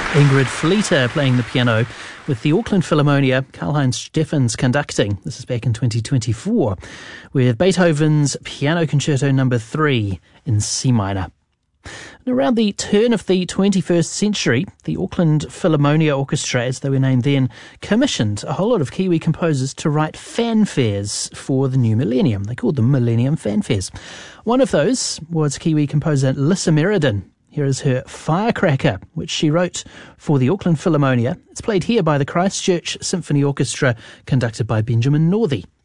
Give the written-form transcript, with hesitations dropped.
Ingrid Fleeter playing the piano with the Auckland Philharmonia, Karl-Heinz Steffens conducting. This is back in 2024 with Beethoven's Piano Concerto No. 3 in C minor. And around the turn of the 21st century, the Auckland Philharmonia Orchestra, as they were named then, commissioned a whole lot of Kiwi composers to write fanfares for the new millennium. They called them Millennium Fanfares. One of those was Kiwi composer Lissa Meriden. Here is her Firecracker, which she wrote for the Auckland Philharmonia. It's played here by the Christchurch Symphony Orchestra, conducted by Benjamin Northey.